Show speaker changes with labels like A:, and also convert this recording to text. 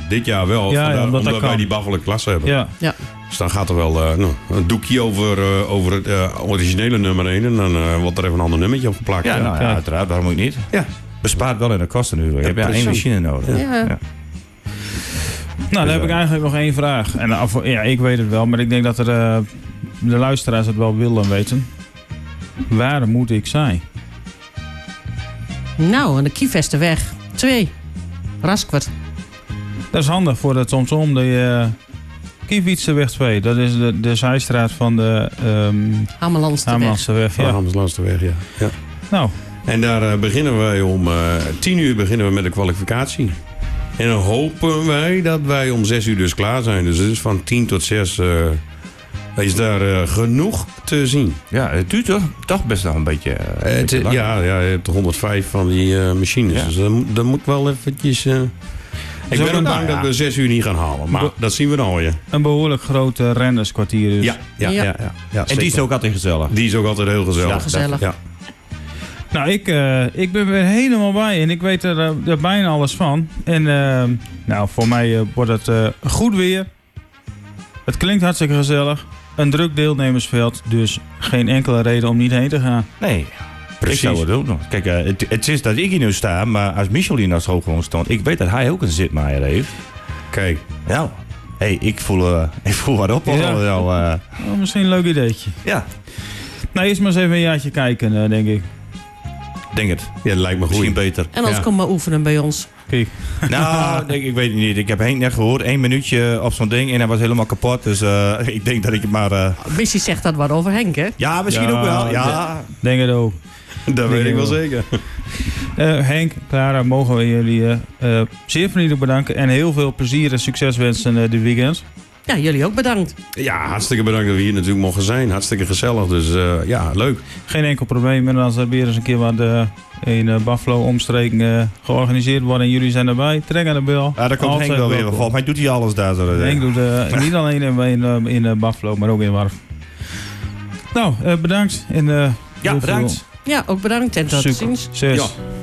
A: dit jaar wel.
B: Ja,
A: omdat wij die baggelijke klasse hebben.
B: Ja.
A: Dus dan gaat er wel een doekje over het originele nummer 1. En dan wordt er even een ander nummertje opgeplakt.
C: Ja, uiteraard. Waarom ook niet?
A: Ja.
C: Bespaart wel in de kosten nu. Je hebt één machine nodig.
D: Ja.
B: Nou, dan heb ik eigenlijk nog één vraag. En ik weet het wel, maar ik denk dat de luisteraars het wel willen weten. Waar moet ik zijn?
D: Nou, aan de Kievesterweg 2. Raskwart.
B: Dat is handig voor het TomTom. De Kievitseweg 2. Dat is de zijstraat van de
D: Hamelandsterweg.
B: Ja.
A: Hamelandsterweg, ja.
B: Nou.
A: En daar beginnen wij om 10 uur beginnen we met de kwalificatie. En dan hopen wij dat wij om 6 uur dus klaar zijn. Dus het is van 10 tot 6 is daar genoeg te zien.
C: Ja, het duurt toch best nog een beetje lang.
A: Ja, je hebt 105 van die machines.
C: Ja.
A: Dus dat moet wel eventjes... ik ben ook bang dat we 6 uur niet gaan halen. Maar dat zien we dan alweer.
B: Een behoorlijk groot rennerskwartier dus.
A: Ja,
C: en die is ook altijd gezellig.
A: Die is ook altijd heel gezellig.
D: Ja, gezellig.
A: Ja.
B: Nou, ik ben weer helemaal bij en ik weet er bijna alles van. En voor mij wordt het goed weer. Het klinkt hartstikke gezellig. Een druk deelnemersveld, dus geen enkele reden om niet heen te gaan.
C: Nee, precies. Ik zou het ook nog. Kijk, het is dat ik hier nu sta, maar als Michel hier naast Hooggrond stond, ik weet dat hij ook een zitmaaier heeft.
A: Kijk.
C: Nou, ik voel wat op.
B: Ja. Misschien een leuk ideetje.
C: Ja.
B: Nou, eerst maar eens even een jaartje kijken, denk ik.
C: Denk het.
A: Ja, dat lijkt me
C: misschien
A: goed.
C: beter.
D: En anders kom maar oefenen bij ons.
B: Kijk.
C: Nou, ik weet het niet. Ik heb Henk net gehoord. 1 minuutje op zo'n ding en hij was helemaal kapot. Dus ik denk dat ik het maar...
D: Missie zegt dat wat over Henk, hè?
C: Ja, misschien ook wel. Ja.
B: Denk het ook.
A: Dat weet ik wel zeker.
B: Henk, Clara, mogen we jullie zeer vriendelijk bedanken. En heel veel plezier en succes wensen dit weekend.
D: Ja, jullie ook bedankt.
A: Ja, hartstikke bedankt dat we hier natuurlijk mogen zijn. Hartstikke gezellig, dus leuk.
B: Geen enkel probleem. En als er weer eens een keer wat in Buffalo omstreken georganiseerd wordt en jullie zijn erbij, trek aan de bel.
C: Ja, daar komt Henk wel weer. Volgens mij doet hij alles daar.
B: Henk doet niet alleen in Buffalo, maar ook in Warf. Nou, bedankt. En,
C: bedankt.
D: Ja, ook bedankt en tot ziens.
B: Succes.
A: Ja.